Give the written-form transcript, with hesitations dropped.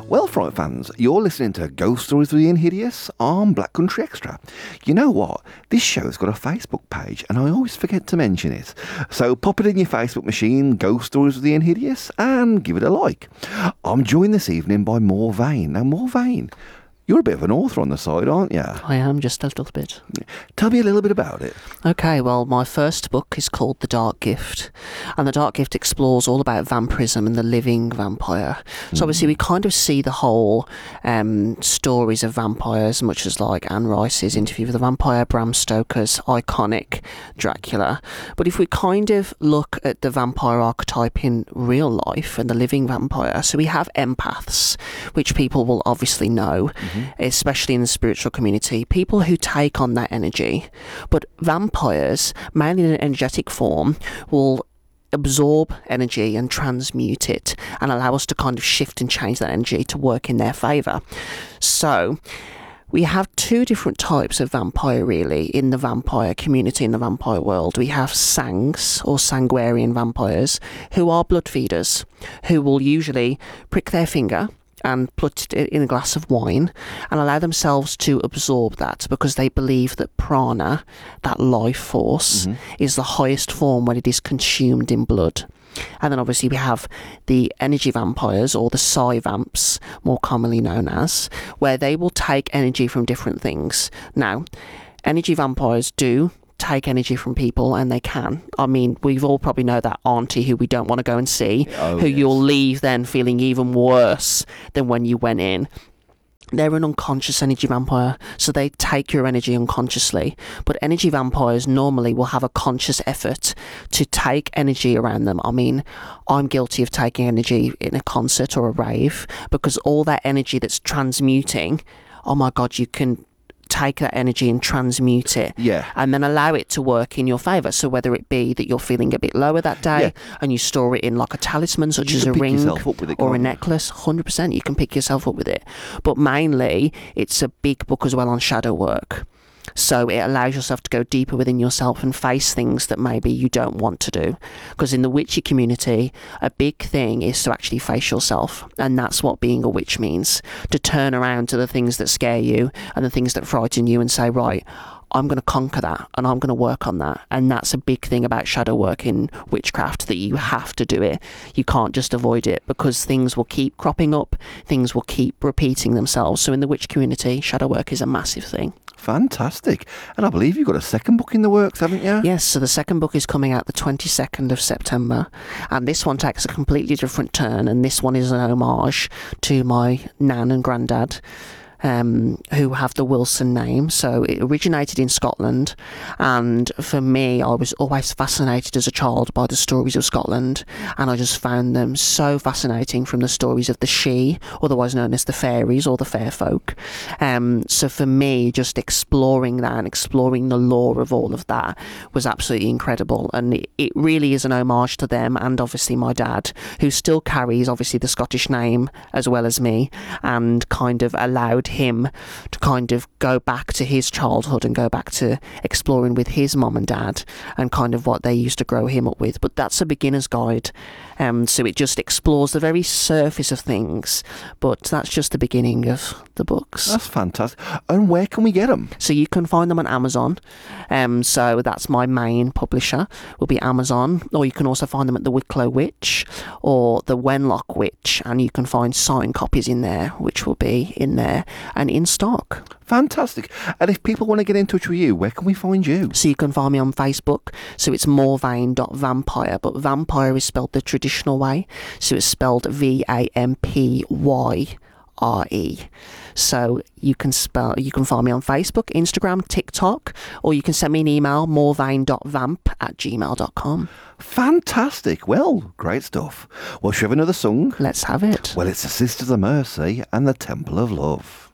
Well, Fright fans, you're listening to Ghost Stories of the Inhidious on Black Country Extra. You know what? This show's got a Facebook page, and I always forget to mention it. So pop it in your Facebook machine, Ghost Stories of the Inhidious, and give it a like. I'm joined this evening by Maur Vane. Now, Maur Vane, you're a bit of an author on the side, aren't you? I am, just a little bit. Tell me a little bit about it. Okay, well, my first book is called The Dark Gift, and The Dark Gift explores all about vampirism and the living vampire. So obviously we kind of see the whole stories of vampires, much as like Anne Rice's Interview with the Vampire, Bram Stoker's iconic Dracula. But if we kind of look at the vampire archetype in real life and the living vampire, so we have empaths, which people will obviously know, especially in the spiritual community, people who take on that energy. But vampires, mainly in an energetic form, will absorb energy and transmute it and allow us to kind of shift and change that energy to work in their favour. So we have two different types of vampire really in the vampire community, in the vampire world. We have Sangs, or Sanguarian vampires, who are blood feeders, who will usually prick their finger and put it in a glass of wine and allow themselves to absorb that, because they believe that prana, that life force, is the highest form when it is consumed in blood. And then obviously we have the energy vampires, or the psi vamps, more commonly known as, where they will take energy from different things. Now, energy vampires do take energy from people, and they can. I mean, we've all probably know that auntie who we don't want to go and see, you'll leave then feeling even worse than when you went in. They're an unconscious energy vampire, so they take your energy unconsciously. But energy vampires normally will have a conscious effort to take energy around them. I mean, I'm guilty of taking energy in a concert or a rave, because all that energy that's transmuting, oh my God, you can take that energy and transmute it, and then allow it to work in your favour. So whether it be that you're feeling a bit lower that day, and you store it in like a talisman, such as a ring or a necklace, 100% you can pick yourself up with it. But mainly it's a big book as well on shadow work. So it allows yourself to go deeper within yourself and face things that maybe you don't want to do. Because in the witchy community, a big thing is to actually face yourself. And that's what being a witch means. To turn around to the things that scare you and the things that frighten you and say, right, I'm going to conquer that and I'm going to work on that. And that's a big thing about shadow work in witchcraft, that you have to do it. You can't just avoid it, because things will keep cropping up, things will keep repeating themselves. So in the witch community, shadow work is a massive thing. Fantastic. And I believe you've got a second book in the works, haven't you? Yes, so the second book is coming out the 22nd of September, and this one takes a completely different turn, and this one is an homage to my nan and granddad, who have the Wilson name. So it originated in Scotland, and for me, I was always fascinated as a child by the stories of Scotland, and I just found them so fascinating, from the stories of the Sidhe, otherwise known as the fairies or the fair folk. So for me, just exploring that and exploring the lore of all of that was absolutely incredible, and it really is an homage to them, and obviously my dad, who still carries obviously the Scottish name as well as me, and kind of allowed him to kind of go back to his childhood and go back to exploring with his mum and dad and kind of what they used to grow him up with. But that's a beginner's guide, so it just explores the very surface of things, but that's just the beginning of the books. That's fantastic. And where can we get them? So you can find them on Amazon, so that's my main publisher, will be Amazon, or you can also find them at the Wicklow Witch or the Wenlock Witch, and you can find signed copies in there, which will be in there and in stock. Fantastic. And if people want to get in touch with you, where can we find you? So you can find me on Facebook, so it's maurvane.vampire, but vampire is spelled the traditional way, so it's spelled Vampyre. So you can find me on Facebook, Instagram, TikTok, or you can send me an email, maurvane.vamp@gmail.com. Fantastic. Well, great stuff. Well, should we have another song? Let's have it. Well, it's the Sisters of Mercy and the Temple of Love.